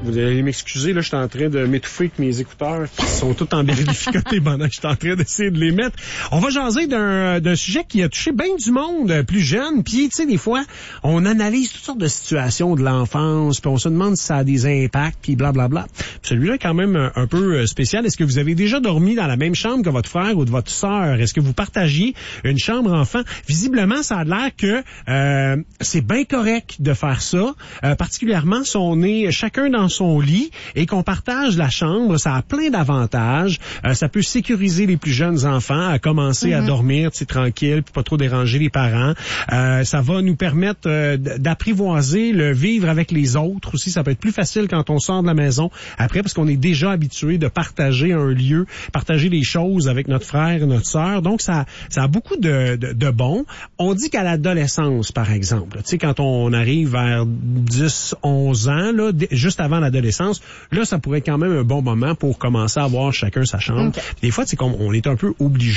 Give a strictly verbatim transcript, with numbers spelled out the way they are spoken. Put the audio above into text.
Vous allez m'excuser, là, je suis en train de m'étouffer avec mes écouteurs qui sont tous en berlificoté pendant que je suis en train d'essayer de les mettre. On va jaser d'un, d'un sujet qui a touché bien du monde plus jeune. Puis, tu sais, des fois, on analyse toutes sortes de situations de l'enfance, puis on se demande si ça a des impacts, puis blablabla. Puis celui-là est quand même un, un peu spécial. Est-ce que vous avez déjà dormi dans la même chambre que votre frère ou de votre sœur? Est-ce que vous partagiez une chambre enfant? Visiblement, ça a l'air que euh, c'est bien correct de faire ça, euh, particulièrement si on est chacun dans son lit et qu'on partage la chambre. Ça a plein d'avantages. Euh, ça peut sécuriser les plus jeunes enfants à commencer mm-hmm. à dormir, tu sais, tranquille, puis pas trop déranger les parents. Euh, ça va nous permettre euh, d'apprivoiser le vivre avec les autres aussi. Ça peut être plus facile quand on sort de la maison après, parce qu'on est déjà habitué de partager un lieu, partager les choses avec notre frère et notre sœur. Donc, ça, ça a beaucoup de, de, de bon. On dit qu'à l'adolescence, par exemple, tu sais, quand on arrive vers dix, onze ans, là, juste avant l'adolescence, là, ça pourrait être quand même un bon moment pour commencer à avoir chacun sa chambre. Okay. Des fois, c'est comme on est un peu obligé